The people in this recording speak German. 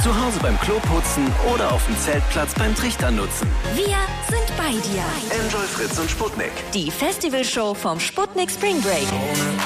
Zu Hause beim Kloputzen oder auf dem Zeltplatz beim Trichter nutzen. Wir sind bei dir. Enjoy Fritz und Sputnik. Die Festivalshow vom Sputnik Spring Break.